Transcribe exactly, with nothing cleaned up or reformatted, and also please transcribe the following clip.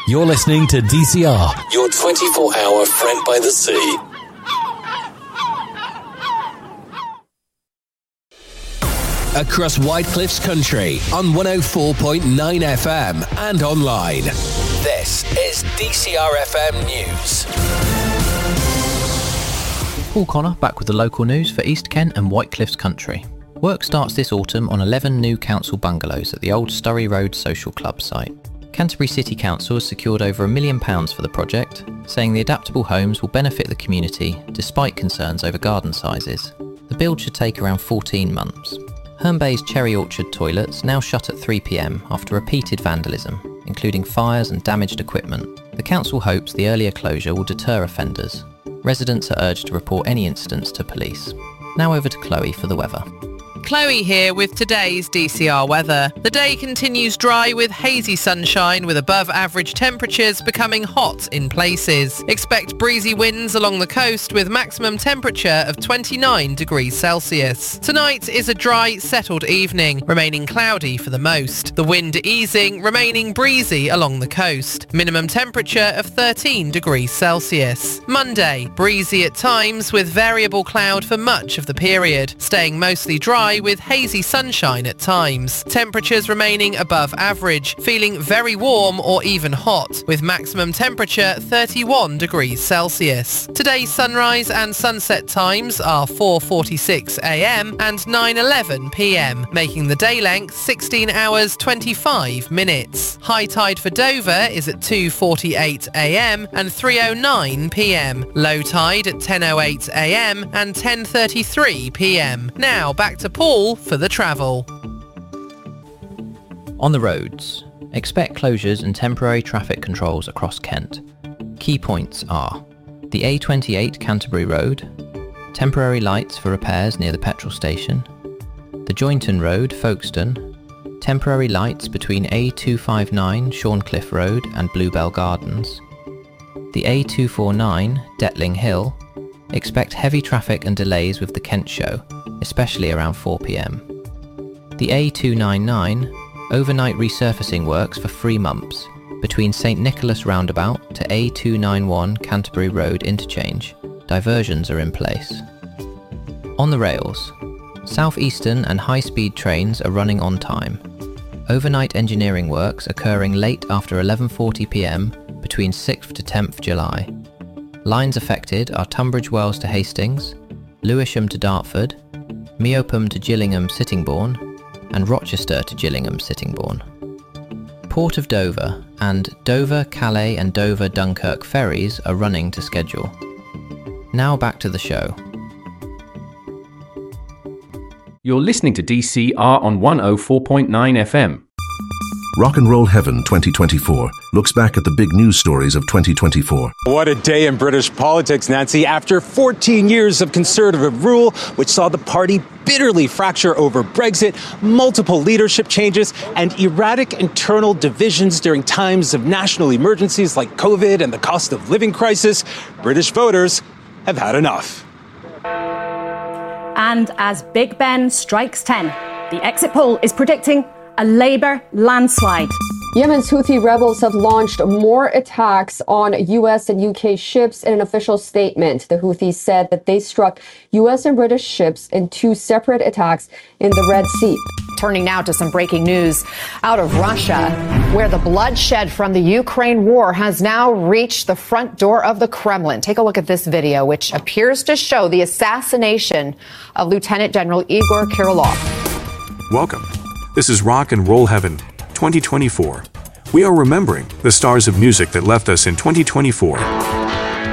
You're listening to D C R, your twenty-four hour friend by the sea. Across White Cliffs country on one oh four point nine F M and online. This is D C R F M News. Paul Connor back with the local news for East Kent and White Cliffs country. Work starts this autumn on eleven new council bungalows at the old Sturry Road Social Club site. Canterbury City Council has secured over a million pounds for the project, saying the adaptable homes will benefit the community despite concerns over garden sizes. The build should take around fourteen months. Herne Bay's Cherry Orchard toilets now shut at three p m after repeated vandalism, including fires and damaged equipment. The council hopes the earlier closure will deter offenders. Residents are urged to report any incidents to police. Now over to Chloe for the weather. Chloe here with today's D C R weather. The day continues dry with hazy sunshine with above average temperatures becoming hot in places. Expect breezy winds along the coast with maximum temperature of twenty-nine degrees Celsius. Tonight is a dry, settled evening, remaining cloudy for the most. The wind easing, remaining breezy along the coast. Minimum temperature of thirteen degrees Celsius. Monday, breezy at times with variable cloud for much of the period, staying mostly dry with hazy sunshine at times. Temperatures remaining above average, feeling very warm or even hot, with maximum temperature thirty-one degrees Celsius. Today's sunrise and sunset times are four forty-six a m and nine eleven p m, making the day length sixteen hours twenty-five minutes. High tide for Dover is at two forty-eight a m and three oh nine p m. Low tide at ten oh eight a m and ten thirty-three p m. Now back to Paul for the travel. On the roads, expect closures and temporary traffic controls across Kent. Key points are the A twenty-eight Canterbury Road, temporary lights for repairs near the petrol station, the Jointon Road, Folkestone, temporary lights between A two fifty-nine Shorncliffe Road and Bluebell Gardens, the A two forty-nine Detling Hill. Expect heavy traffic and delays with the Kent Show, especially around four p m. The A two ninety-nine, overnight resurfacing works for three months between St Nicholas Roundabout to A two ninety-one Canterbury Road interchange. Diversions are in place. On the rails, South Eastern and high-speed trains are running on time. Overnight engineering works occurring late after eleven forty p m between sixth to tenth July. Lines affected are Tunbridge Wells to Hastings, Lewisham to Dartford, Meopham to Gillingham Sittingbourne, and Rochester to Gillingham Sittingbourne. Port of Dover and Dover, Calais and Dover Dunkirk ferries are running to schedule. Now back to the show. You're listening to D C R on one oh four point nine F M. Rock and Roll Heaven twenty twenty-four looks back at the big news stories of twenty twenty-four. What a day in British politics, Nancy. After fourteen years of Conservative rule, which saw the party bitterly fracture over Brexit, multiple leadership changes, and erratic internal divisions during times of national emergencies like COVID and the cost of living crisis, British voters have had enough. And as Big Ben strikes ten, the exit poll is predicting a Labour landslide. Yemen's Houthi rebels have launched more attacks on U S and U K ships in an official statement. The Houthis said that they struck U S and British ships in two separate attacks in the Red Sea. Turning now to some breaking news out of Russia, where the bloodshed from the Ukraine war has now reached the front door of the Kremlin. Take a look at this video, which appears to show the assassination of Lieutenant General Igor Kirillov. Welcome. This is Rock and Roll Heaven twenty twenty-four. We are remembering the stars of music that left us in twenty twenty-four.